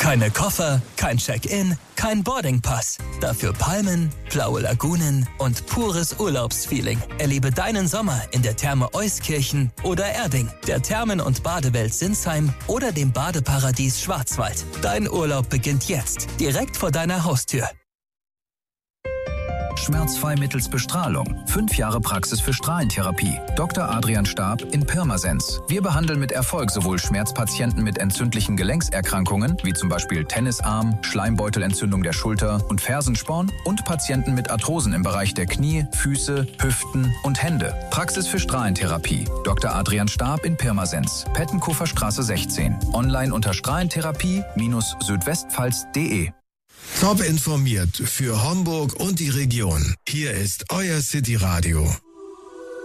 Keine Koffer, kein Check-in, kein Boardingpass. Dafür Palmen, blaue Lagunen und pures Urlaubsfeeling. Erlebe deinen Sommer in der Therme Euskirchen oder Erding, der Thermen- und Badewelt Sinsheim oder dem Badeparadies Schwarzwald. Dein Urlaub beginnt jetzt, direkt vor deiner Haustür. Schmerzfrei mittels Bestrahlung. 5 Jahre Praxis für Strahlentherapie. Dr. Adrian Staab in Pirmasens. Wir behandeln mit Erfolg sowohl Schmerzpatienten mit entzündlichen Gelenkserkrankungen, wie zum Beispiel Tennisarm, Schleimbeutelentzündung der Schulter und Fersensporn und Patienten mit Arthrosen im Bereich der Knie, Füße, Hüften und Hände. Praxis für Strahlentherapie. Dr. Adrian Staab in Pirmasens. Pettenkofer Straße 16. Online unter strahlentherapie-südwestpfalz.de. Top informiert für Homburg und die Region. Hier ist euer City Radio.